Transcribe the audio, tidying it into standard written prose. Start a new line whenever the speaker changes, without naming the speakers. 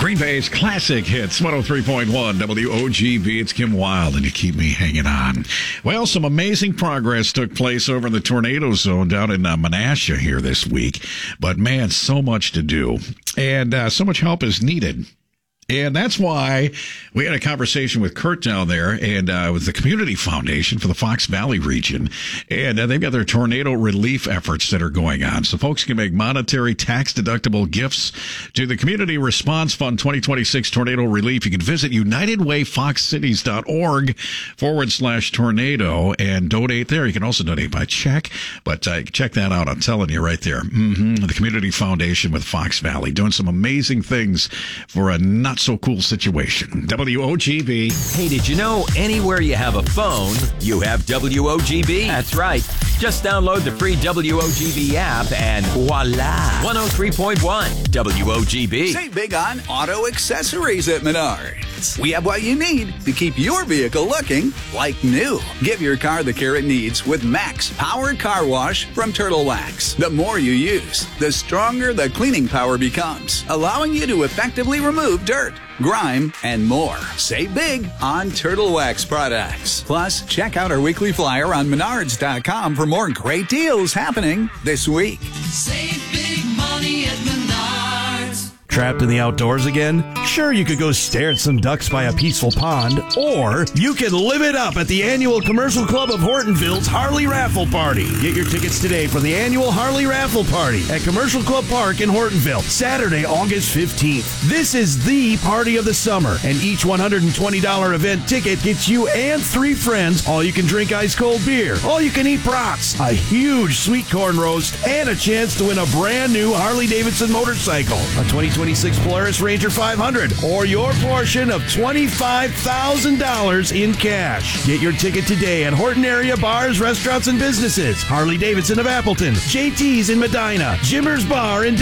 Green Bay's classic hits, 103.1 WOGB. It's Kim Wilde, and you keep me hanging on. Well, some amazing progress took place over in the tornado zone down in Menasha here this week. But, man, so much to do, and so much help is needed. And that's why we had a conversation with Kurt down there and with the Community Foundation for the Fox Valley region. And they've got their tornado relief efforts that are going on. So folks can make monetary tax-deductible gifts to the Community Response Fund 2026 Tornado Relief. You can visit UnitedWayFoxCities.org/tornado and donate there. You can also donate by check. But check that out. I'm telling you right there. The Community Foundation with Fox Valley doing some amazing things for a not so cool situation. WOGB.
Hey, did you know anywhere you have a phone, you have WOGB? That's right. Just download the free WOGB app and voila. 103.1 WOGB.
Save big on auto accessories at Menards. We have what you need to keep your vehicle looking like new. Give your car the care it needs with Max Powered Car Wash from Turtle Wax. The more you use, the stronger the cleaning power becomes, allowing you to effectively remove dirt, grime, and more. Save big on Turtle Wax products. Plus, check out our weekly flyer on Menards.com for more great deals happening this week.
Save big money at Menards.
Trapped in the outdoors again? Sure, you could go stare at some ducks by a peaceful pond, or you could live it up at the annual Commercial Club of Hortonville's Harley Raffle Party. Get your tickets today for the annual Harley Raffle Party at Commercial Club Park in Hortonville, Saturday, August 15th. This is the party of the summer, and each $120 event ticket gets you and 3 friends all-you-can-drink ice-cold beer, all-you-can-eat brats, a huge sweet corn roast, and a chance to win a brand-new Harley-Davidson motorcycle, a 2026 Polaris Ranger 500, or your portion of $25,000 in cash. Get your ticket today at Horton area bars, restaurants, and businesses. Harley-Davidson of Appleton, JT's in Medina, Jimmer's Bar in